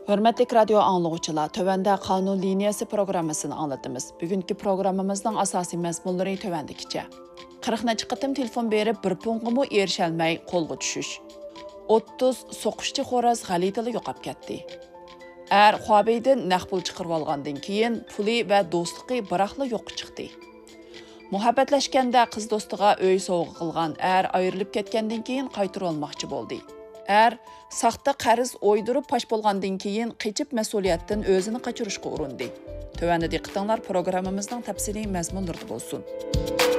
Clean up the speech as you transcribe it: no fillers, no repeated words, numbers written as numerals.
Hörmətli radio anlıqçılar, tövəndə Qanun liniyası proqrammasını anlatımız. Bugünkü proqramımızın asasi məzmunları tövəndikiçə. 40 qıtım telefon berib bir punqımı erişəlməy qolğa düşüş. 30 soquşçı xoraz G'alitili yo'qab ketdi. Xuabeydin naqpul chiqirib olgandan keyin puli va do'stligi biraqla yo'q chiqdi. Muhabbatlashganda qiz do'stiga uy sovg'a qilgan ayrilib ketgandan keyin qaytarib olmoqchi bo'ldi. Saxta qarz o'ydirib pash bo'lgandan keyin qechib mas'uliyatdan o'zini qochirishga urindi. Tövəndə diqqətinizlər proqramımızın təfsili məzmunları olsun.